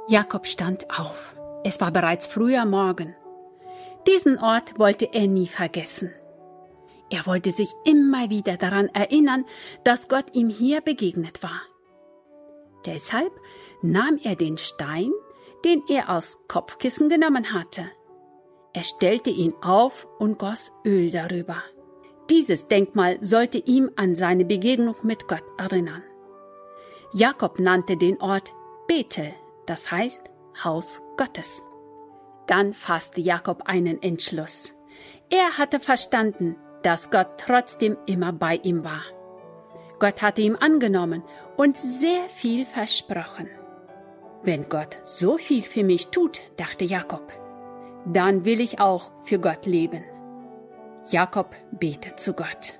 Jakob stand auf. Es war bereits früher Morgen. Diesen Ort wollte er nie vergessen. Er wollte sich immer wieder daran erinnern, dass Gott ihm hier begegnet war. Deshalb nahm er den Stein, den er als Kopfkissen genommen hatte. Er stellte ihn auf und goss Öl darüber. Dieses Denkmal sollte ihm an seine Begegnung mit Gott erinnern. Jakob nannte den Ort Bethel, das heißt Haus Gottes. Dann fasste Jakob einen Entschluss. Er hatte verstanden, dass Gott trotzdem immer bei ihm war. Gott hatte ihn angenommen und sehr viel versprochen. Wenn Gott so viel für mich tut, dachte Jakob, dann will ich auch für Gott leben. Jakob betet zu Gott.